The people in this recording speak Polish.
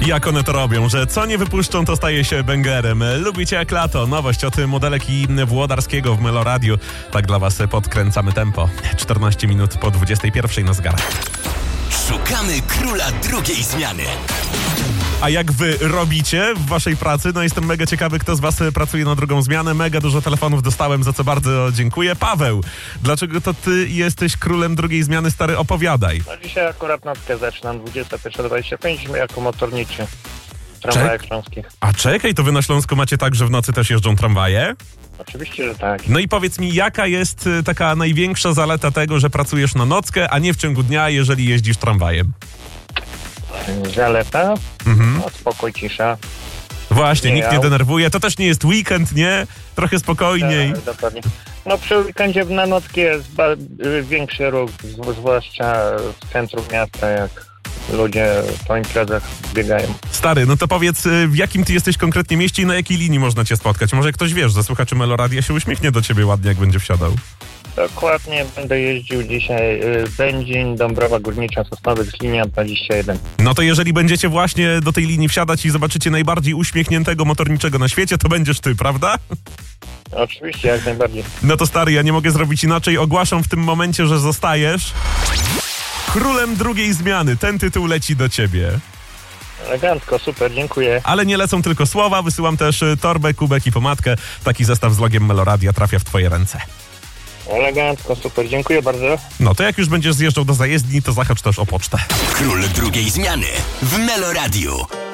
Jak one to robią, że co nie wypuszczą, to staje się bęgerem. Lubicie jak lato. Nowość od modelek i Włodarskiego w Meloradiu. Tak dla was podkręcamy tempo. 14 minut po 21 na zegarach. Szukamy króla drugiej zmiany. A jak wy robicie w waszej pracy? No jestem mega ciekawy, kto z was pracuje na drugą zmianę. Mega dużo telefonów dostałem, za co bardzo dziękuję. Paweł, dlaczego to ty jesteś królem drugiej zmiany? Stary, opowiadaj. No dzisiaj akurat nockę zaczynam, 21:25 jako motorniczy w tramwajach śląskich. A czekaj, to wy na Śląsku macie tak, że w nocy też jeżdżą tramwaje? Oczywiście, że tak. No i powiedz mi, jaka jest taka największa zaleta tego, że pracujesz na nockę, a nie w ciągu dnia, jeżeli jeździsz tramwajem? Zaleta? No, spokój, cisza. Właśnie, nikt nie aut. denerwuje. To też nie jest weekend, nie? Trochę spokojniej. Tak, dokładnie. No przy weekendzie na nocki jest większy ruch, zwłaszcza w centrum miasta, jak ludzie po imprezach biegają. Stary, no to powiedz, w jakim ty jesteś konkretnie mieście i na jakiej linii można cię spotkać? Może ktoś, wiesz, ze słuchaczy Meloradia się uśmiechnie do ciebie ładnie, jak będzie wsiadał. Dokładnie, będę jeździł dzisiaj Będzin, Dąbrowa Górnicza, Sosnowiec, linia 21. No to jeżeli będziecie właśnie do tej linii wsiadać i zobaczycie najbardziej uśmiechniętego motorniczego na świecie, to będziesz ty, prawda? Oczywiście, jak najbardziej. No to stary, ja nie mogę zrobić inaczej. Ogłaszam w tym momencie, że zostajesz królem drugiej zmiany. Ten tytuł leci do ciebie. Elegancko, super, dziękuję. Ale nie lecą tylko słowa, wysyłam też torbę, kubek i pomadkę. Taki zestaw z logiem Meloradia trafia w twoje ręce. Elegancko, super, dziękuję bardzo. No to jak już będziesz zjeżdżał do zajezdni, to zahacz też o pocztę. Król drugiej zmiany w Meloradiu.